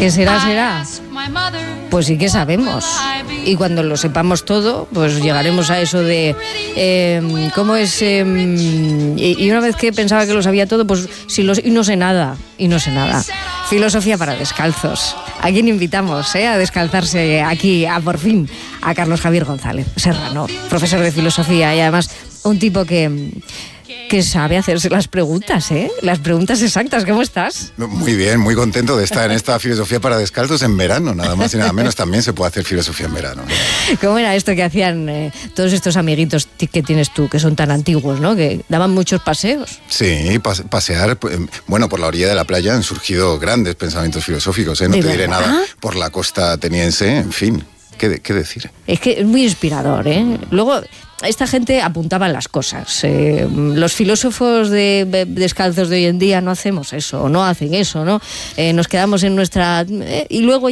¿Qué será? Pues sí que sabemos. Y cuando lo sepamos todo, pues llegaremos a eso de cómo es. Y una vez que pensaba que lo sabía todo, pues y no sé nada. Filosofía para descalzos. ¿A quién invitamos a descalzarse aquí, por fin? A Carlos Javier González Serrano, profesor de filosofía y además un tipo que sabe hacerse las preguntas, las preguntas exactas. ¿Cómo estás? Muy bien, muy contento de estar en esta filosofía para descalzos en verano, nada más y nada menos. También se puede hacer filosofía en verano, ¿no? ¿Cómo era esto que hacían todos estos amiguitos que tienes tú, que son tan antiguos, ¿no? Que daban muchos paseos. Sí, pasear, bueno, por la orilla de la playa han surgido grandes pensamientos filosóficos, no te diré nada, por la costa ateniense, en fin, ¿qué decir? Es que es muy inspirador, Luego, esta gente apuntaba las cosas. Los filósofos descalzos de hoy en día no hacemos eso, no hacen eso, ¿no? Nos quedamos en nuestra... y luego